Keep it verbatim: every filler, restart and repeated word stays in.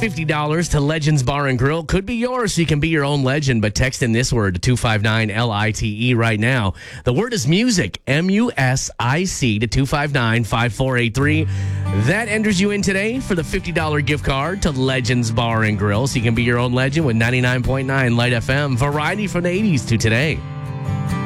fifty dollars to Legends Bar and Grill could be yours, so you can be your own legend, but text in this word to two five nine L I T E right now. The word is music, M U S I C, to two five nine five four eight three. That enters you in today for the fifty dollars gift card to Legends Bar and Grill, so you can be your own legend with ninety-nine point nine Light F M. Variety from the eighties to today.